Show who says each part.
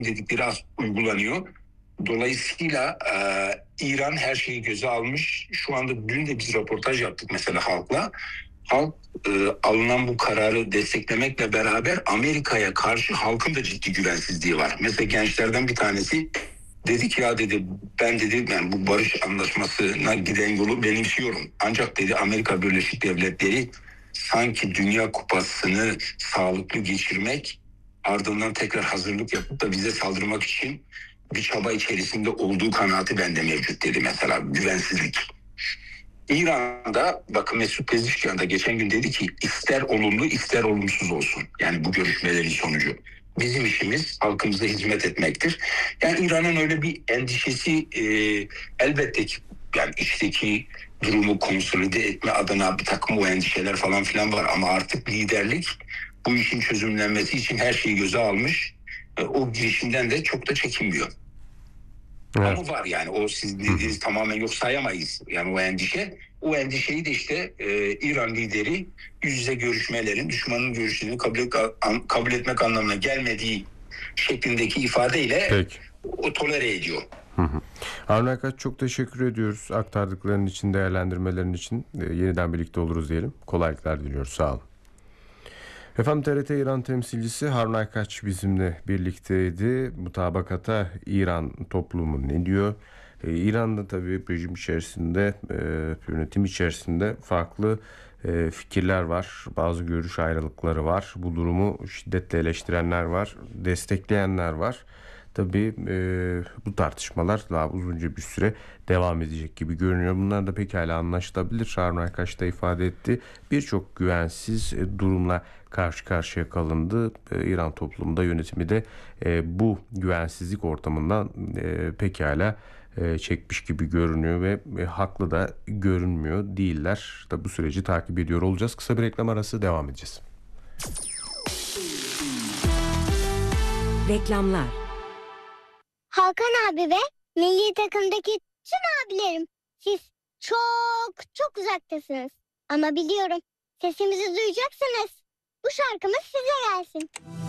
Speaker 1: dedikleri az uygulanıyor. Dolayısıyla İran her şeyi göze almış. Şu anda dün de biz röportaj yaptık mesela halkla. Halk alınan bu kararı desteklemekle beraber Amerika'ya karşı halkın da ciddi güvensizliği var. Mesela gençlerden bir tanesi dedi ki ya dedi ben dedi ben bu barış anlaşmasına giden yolu benimsiyorum. Ancak dedi Amerika Birleşik Devletleri sanki Dünya Kupası'nı sağlıklı geçirmek ardından tekrar hazırlık yapıp da bize saldırmak için bir çaba içerisinde olduğu kanaati bende mevcut dedi mesela güvensizlik. İran'da bakın Mesut Pezeshkian da geçen gün dedi ki ister olumlu ister olumsuz olsun. Yani bu görüşmelerin sonucu. Bizim işimiz halkımıza hizmet etmektir. Yani İran'ın öyle bir endişesi elbette ki yani içteki durumu konsolide etme adına bir takım o endişeler falan filan var. Ama artık liderlik bu işin çözümlenmesi için her şeyi göze almış. O girişimden de çok da çekinmiyor.
Speaker 2: Evet.
Speaker 1: Ama var yani o siz dediğiniz tamamen yok sayamayız. Yani o endişe. O endişeyi de işte İran lideri yüz yüze görüşmelerin düşmanın görüşlerini kabul etmek anlamına gelmediği şeklindeki ifadeyle
Speaker 2: Peki.
Speaker 1: o tolere ediyor.
Speaker 2: Harun Aykaç, çok teşekkür ediyoruz aktardıkların için, değerlendirmelerin için. Yeniden birlikte oluruz diyelim. Kolaylıklar diliyoruz. Sağ olun. Efendim, TRT İran temsilcisi Harun Aykaç bizimle birlikteydi. Mutabakata İran toplumu ne diyor? İran'da tabii rejim içerisinde, yönetim içerisinde farklı fikirler var. Bazı görüş ayrılıkları var. Bu durumu şiddetle eleştirenler var, destekleyenler var. Tabii bu tartışmalar daha uzunca bir süre devam edecek gibi görünüyor. Bunlar da pekala anlaşılabilir. Harun Aykaç da ifade etti. Birçok güvensiz durumla karşı karşıya kalındı. İran toplumunda yönetimi de bu güvensizlik ortamından pekala çekmiş gibi görünüyor ve haklı da görünmüyor değiller. Da bu süreci takip ediyor olacağız. Kısa bir reklam arası, devam edeceğiz.
Speaker 3: Reklamlar.
Speaker 4: Hakan abi ve milli takımdaki tüm abilerim, siz çok çok uzaktasınız. Ama biliyorum sesimizi duyacaksınız. Bu şarkımız size gelsin.